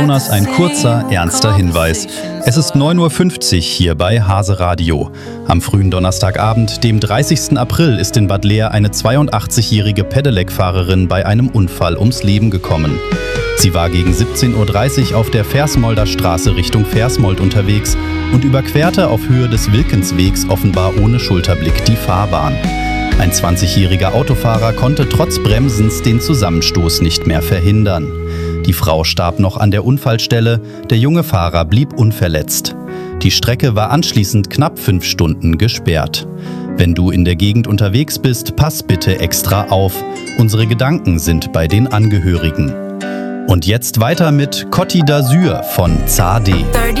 Jonas, ein kurzer, ernster Hinweis. Es ist 9:50 Uhr hier bei Hase Radio. Am frühen Donnerstagabend, dem 30. April, ist in Bad Leer eine 82-jährige Pedelec-Fahrerin bei einem Unfall ums Leben gekommen. Sie war gegen 17:30 Uhr auf der Versmolder Straße Richtung Versmold unterwegs und überquerte auf Höhe des Wilkenswegs offenbar ohne Schulterblick die Fahrbahn. Ein 20-jähriger Autofahrer konnte trotz Bremsens den Zusammenstoß nicht mehr verhindern. Die Frau starb noch an der Unfallstelle, der junge Fahrer blieb unverletzt. Die Strecke war anschließend knapp 5 Stunden gesperrt. Wenn du in der Gegend unterwegs bist, pass bitte extra auf. Unsere Gedanken sind bei den Angehörigen. Und jetzt weiter mit Côte d'Azur von Sade.